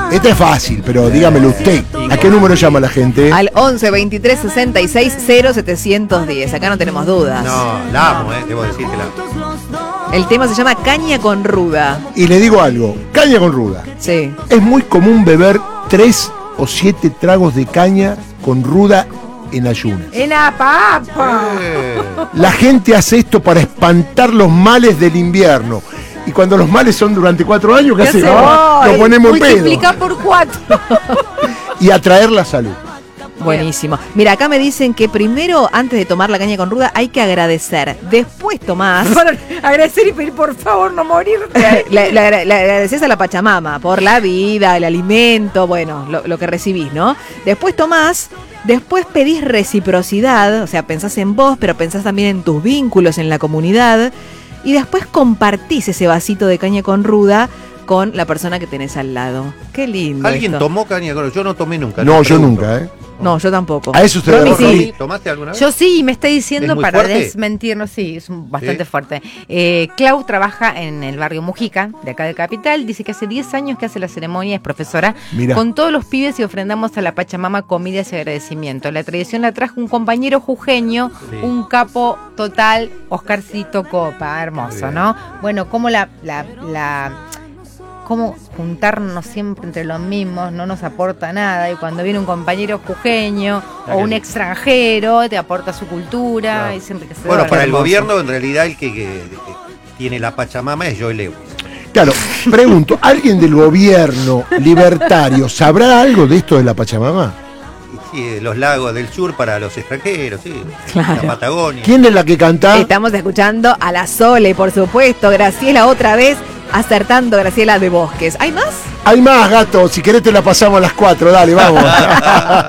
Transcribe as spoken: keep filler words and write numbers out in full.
Este es fácil, pero dígamelo usted. ¿A qué número llama la gente? Al once veintitrés sesenta y seis cero setecientos diez. Acá no tenemos dudas. No, la amo, eh, debo decir que la amo. El tema se llama Caña con Ruda. Y le digo algo, caña con ruda. Sí. Es muy común beber tres o siete tragos de caña con ruda en ayunas. ¡En la papa! Eh, La gente hace esto para espantar los males del invierno. Y cuando los males son durante cuatro años, ¿qué ¿Qué hacemos? hacemos? Nos ponemos en pedo. Multiplica por cuatro. Y atraer la salud. Buenísimo. Mira, acá me dicen que primero, antes de tomar la caña con ruda, hay que agradecer. Después tomás. Bueno, agradecer y pedir por favor no morirte. Le, le agra- le agradeces a la Pachamama por la vida, el alimento, bueno, lo, lo que recibís, ¿no? Después tomás, después pedís reciprocidad, o sea, pensás en vos, pero pensás también en tus vínculos, en la comunidad, y después compartís ese vasito de caña con ruda con la persona que tenés al lado. Qué lindo. ¿Alguien esto. tomó caña con ruda? Yo no tomé nunca. No, les yo pregunto. nunca, ¿eh? No, yo tampoco. A eso usted Romy, le sí. referí. ¿Tomaste alguna vez? Yo sí, y me está diciendo ¿Es muy para fuerte? desmentirnos, sí, es un- bastante ¿Sí? fuerte. Eh, Clau trabaja en el barrio Mujica, de acá de Capital, dice que hace diez años que hace la ceremonia, es profesora, Mirá. con todos los pibes y ofrendamos a la Pachamama comidas y agradecimiento. La tradición la trajo un compañero jujeño, Sí. un capo total, Oscarcito Copa, hermoso, Bien. ¿no? Bueno, cómo la... la, la cómo juntarnos siempre entre los mismos no nos aporta nada, y cuando viene un compañero jujeño Ah, o un qué- extranjero te aporta su cultura, Claro. es enriquecedor. Bueno, para el hermoso. gobierno, en realidad, el que, que- que tiene la Pachamama es Joe Lewis. Claro, pregunto, ¿alguien del gobierno libertario sabrá algo de esto de la Pachamama? Y sí, los lagos del sur para los extranjeros, sí. Claro. La Patagonia. ¿Quién es la que canta? Estamos escuchando a la Sole, por supuesto. Graciela otra vez acertando, Graciela de Bosques. ¿Hay más? Hay más, gato. Si querés te la pasamos a las cuatro. Dale, vamos.